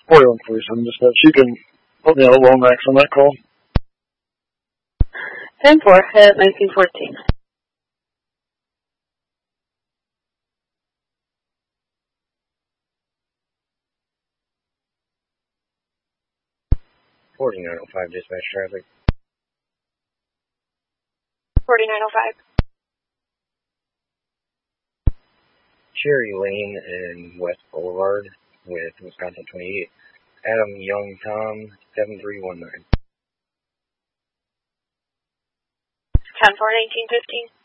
41 47 dispatch. You can put me on Lomax on that call. 10-4 at 1914. .4905 dispatch traffic. 4905. Cherry Lane and West Boulevard with Wisconsin 28. Adam Young Tom 7319. 10-4 1915.